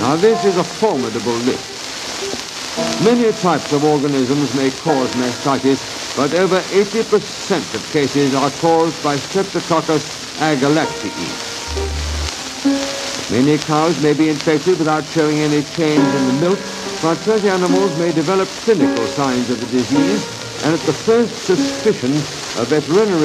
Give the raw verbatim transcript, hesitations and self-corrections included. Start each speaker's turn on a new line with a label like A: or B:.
A: Now, this is a formidable list. Many types of organisms may cause mastitis, but over eighty percent of cases are caused by Streptococcus agalactiae. Many cows may be infected without showing any change in the milk, but such animals may develop clinical signs of the disease, and at the first suspicion, a veterinary